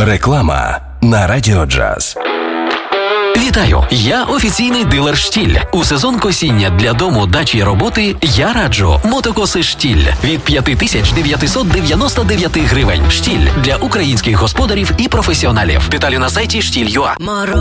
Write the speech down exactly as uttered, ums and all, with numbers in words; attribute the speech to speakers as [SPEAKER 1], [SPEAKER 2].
[SPEAKER 1] Реклама на Радіо Джаз.
[SPEAKER 2] Вітаю! Я офіційний дилер «Штіль». У сезон косіння для дому, дачі й роботи я раджу мотокоси «Штіль» від п'ять тисяч дев'ятсот дев'яносто дев'ять гривень. «Штіль» для українських господарів і професіоналів. Деталі на сайті штіль крапка ю а.